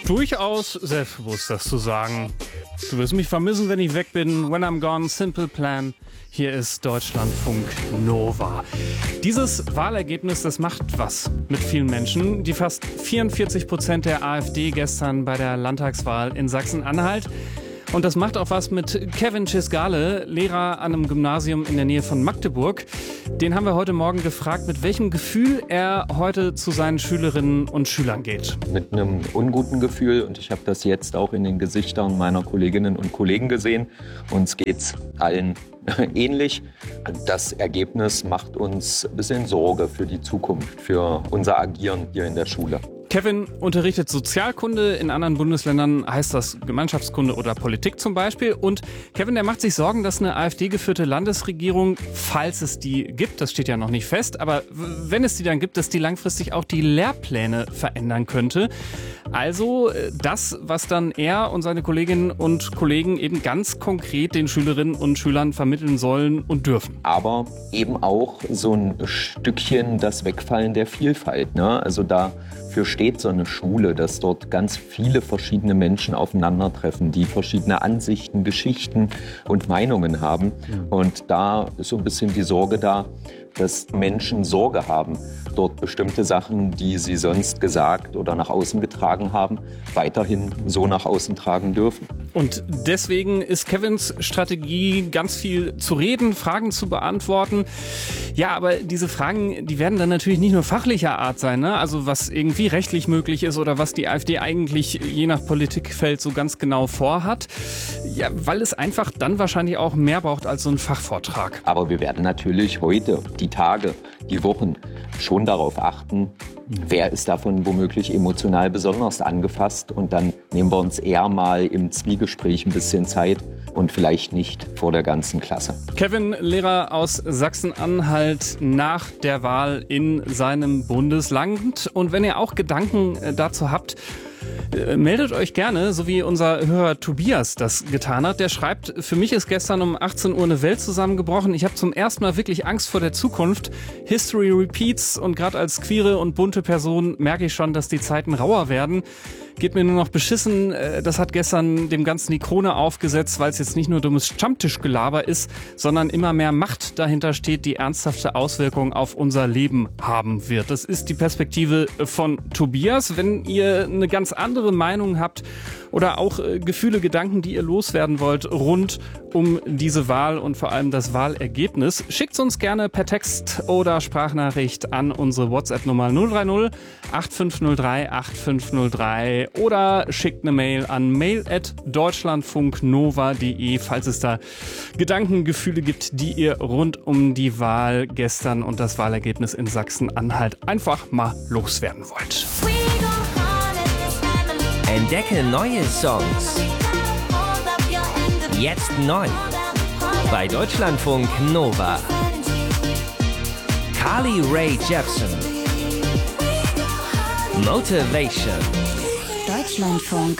Durchaus selbstbewusst, das zu sagen. Du wirst mich vermissen, wenn ich weg bin. When I'm gone, Simple Plan. Hier ist Deutschlandfunk Nova. Dieses Wahlergebnis, das macht was mit vielen Menschen. Die fast 44% der AfD gestern bei der Landtagswahl in Sachsen-Anhalt. Und das macht auch was mit Kevin Cesgale, Lehrer an einem Gymnasium in der Nähe von Magdeburg. Den haben wir heute Morgen gefragt, mit welchem Gefühl er heute zu seinen Schülerinnen und Schülern geht. Mit einem unguten Gefühl, und ich habe das jetzt auch in den Gesichtern meiner Kolleginnen und Kollegen gesehen. Uns geht's allen ähnlich. Das Ergebnis macht uns ein bisschen Sorge für die Zukunft, für unser Agieren hier in der Schule. Kevin unterrichtet Sozialkunde, in anderen Bundesländern heißt das Gemeinschaftskunde oder Politik zum Beispiel. Und Kevin, der macht sich Sorgen, dass eine AfD-geführte Landesregierung, falls es die gibt, das steht ja noch nicht fest, aber wenn es die dann gibt, dass die langfristig auch die Lehrpläne verändern könnte. Also das, was dann er und seine Kolleginnen und Kollegen eben ganz konkret den Schülerinnen und Schülern vermitteln sollen und dürfen. Aber eben auch so ein Stückchen das Wegfallen der Vielfalt, ne? Also dafür steht so eine Schule, dass dort ganz viele verschiedene Menschen aufeinandertreffen, die verschiedene Ansichten, Geschichten und Meinungen haben. Und da ist so ein bisschen die Sorge da, dass Menschen Sorge haben, dort bestimmte Sachen, die sie sonst gesagt oder nach außen getragen haben, weiterhin so nach außen tragen dürfen. Und deswegen ist Kevins Strategie, ganz viel zu reden, Fragen zu beantworten. Ja, aber diese Fragen, die werden dann natürlich nicht nur fachlicher Art sein, ne? Also was irgendwie rechtlich möglich ist oder was die AfD eigentlich je nach Politikfeld so ganz genau vorhat. Ja, weil es einfach dann wahrscheinlich auch mehr braucht als so ein Fachvortrag. Aber wir werden natürlich heute, die Tage, die Wochen schon darauf achten, wer ist davon womöglich emotional besonders angefasst. Und dann nehmen wir uns eher mal im Zwiegespräch ein bisschen Zeit und vielleicht nicht vor der ganzen Klasse. Kevin, Lehrer aus Sachsen-Anhalt, nach der Wahl in seinem Bundesland. Und wenn ihr auch Gedanken dazu habt, meldet euch gerne, so wie unser Hörer Tobias das getan hat. Der schreibt, für mich ist gestern um 18 Uhr eine Welt zusammengebrochen. Ich habe zum ersten Mal wirklich Angst vor der Zukunft. History repeats und gerade als queere und bunte Person merke ich schon, dass die Zeiten rauer werden. Geht mir nur noch beschissen. Das hat gestern dem Ganzen die Krone aufgesetzt, weil es jetzt nicht nur dummes Stammtischgelaber ist, sondern immer mehr Macht dahinter steht, die ernsthafte Auswirkungen auf unser Leben haben wird. Das ist die Perspektive von Tobias. Wenn ihr eine ganz andere Meinung habt oder auch Gefühle, Gedanken, die ihr loswerden wollt rund um diese Wahl und vor allem das Wahlergebnis, schickt uns gerne per Text oder Sprachnachricht an unsere WhatsApp-Nummer 030 8503 8503 oder schickt eine Mail an mail@deutschlandfunknova.de, falls es da Gedanken, Gefühle gibt, die ihr rund um die Wahl gestern und das Wahlergebnis in Sachsen-Anhalt einfach mal loswerden wollt. Entdecke neue Songs. Jetzt neu. Bei Deutschlandfunk Nova. Carly Rae Jepsen. Motivation. Deutschlandfunk